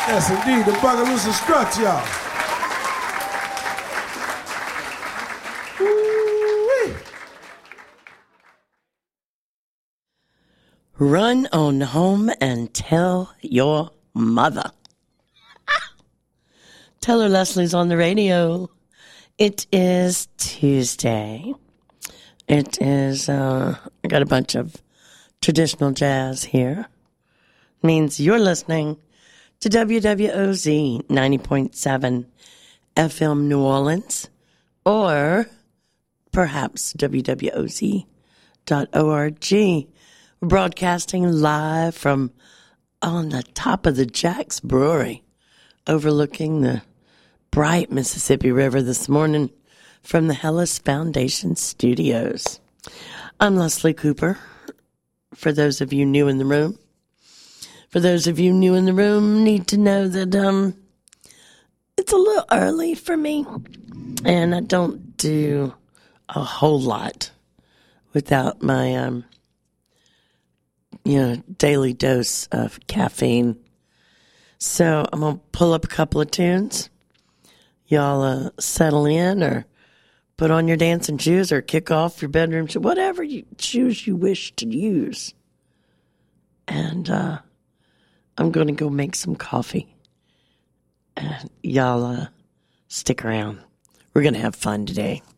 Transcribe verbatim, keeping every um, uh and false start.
Yes, indeed. The Bugaloo Struts, y'all. Woo-wee. Run on home and tell your mother. Tell her Leslie's on the radio. It is Tuesday. It is, uh, I got a bunch of traditional jazz here. Means you're listening to W W O Z ninety point seven F M New Orleans, or perhaps W W O Z dot org. We're broadcasting live from on the top of the Jack's Brewery, overlooking the bright Mississippi River this morning from the Hellas Foundation Studios. I'm Leslie Cooper. For those of you new in the room, For those of you new in the room, need to know that um, it's a little early for me, and I don't do a whole lot without my um, you know, daily dose of caffeine. So I'm gonna pull up a couple of tunes. Y'all uh, settle in, or put on your dancing shoes, or kick off your bedroom shoes, whatever you, shoes you wish to use, and. uh I'm going to go make some coffee. And y'all uh, stick around. We're going to have fun today.